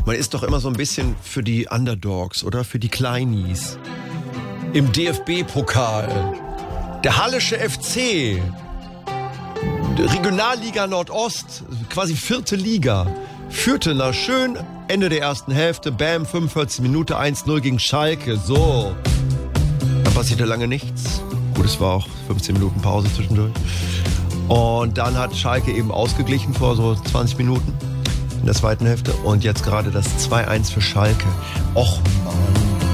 Man ist doch immer so ein bisschen für die Underdogs oder für die Kleinies. Im DFB-Pokal. Der Hallische FC. Regionalliga Nordost. Quasi 4. Liga. Führte nach schön Ende der ersten Hälfte. Bam, 45 Minuten 1-0 gegen Schalke. So. Da passierte lange nichts. Gut, es war auch 15 Minuten Pause zwischendurch. Und dann hat Schalke eben ausgeglichen vor so 20 Minuten in der zweiten Hälfte. Und jetzt gerade das 2-1 für Schalke. Och Mann.